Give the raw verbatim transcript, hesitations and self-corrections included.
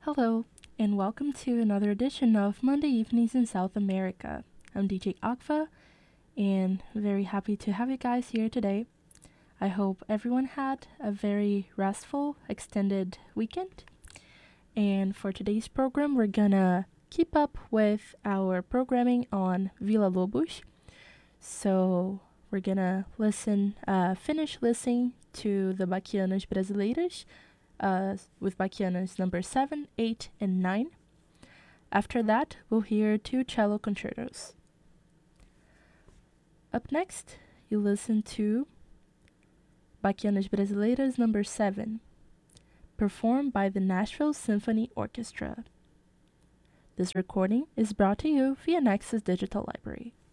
Hello, and welcome to another edition of Monday Evenings in South America. I'm D J Akfa, and very happy to have you guys here today. I hope everyone had a very restful, extended weekend. And for today's program, we're gonna keep up with our programming on Villa Lobos. So we're gonna listen, uh, finish listening to the Baquianas Brasileiras uh, with Baquianas number seven, eight, and nine. After that, we'll hear two cello concertos. Up next, you listen to Baquianas Brasileiras number seven, performed by the Nashville Symphony Orchestra. This recording is brought to you via Nexus Digital Library.